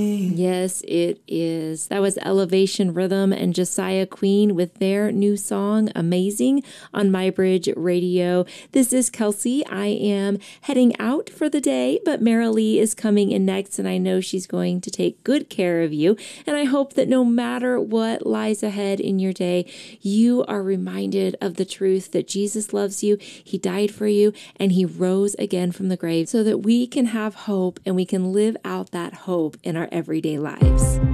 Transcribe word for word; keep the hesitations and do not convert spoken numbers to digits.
Yes, it is. That was Elevation Rhythm and Josiah Queen with their new song, Amazing, on MyBridge Radio. This is Kelsey. I am heading out for the day, but Marilee is coming in next, and I know she's going to take good care of you. And I hope that no matter what lies ahead in your day, you are reminded of the truth that Jesus loves you, He died for you, and He rose again from the grave so that we can have hope and we can live out that hope in our everyday lives.